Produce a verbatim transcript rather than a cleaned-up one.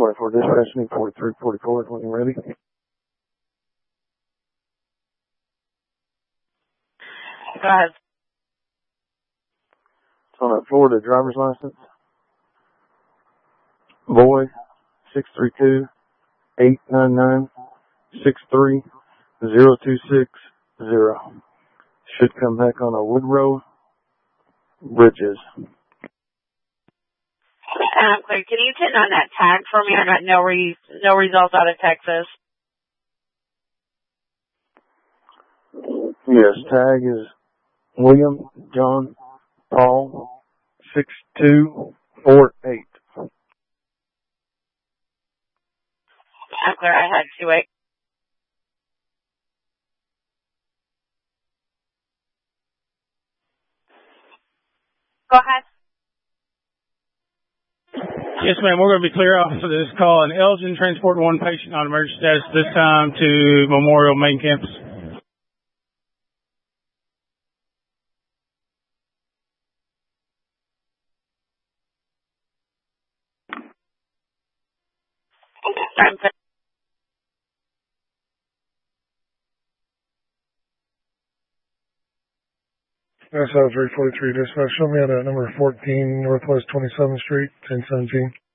twenty-four dispatching, forty-three forty-four when you're ready. Go ahead. It's on that Florida driver's license. Boy, six three two, eight nine nine, six three zero two six zero. Should come back on a Woodrow Bridges. Um, clear. Can you turn on that tag for me? I got no re no results out of Texas. Yes, tag is William John Paul six two four eight. I'm clear. I had two eight. Go ahead. Yes, ma'am. We're going to be clear off of this call. And Elgin transporting one patient on emergency status this time to Memorial Main Campus. I'm clear. S L three forty-three dispatch. Show me at uh, number fourteen Northwest twenty-seventh Street, ten seventeen.